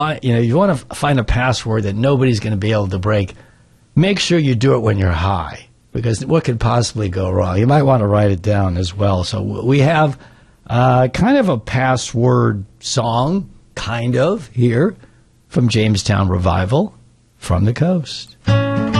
you want to find a password that nobody's going to be able to break, make sure you do it when you're high, because what could possibly go wrong? You might want to write it down as well. So we have kind of a password song, kind of, here from Jamestown Revival, From the Coast.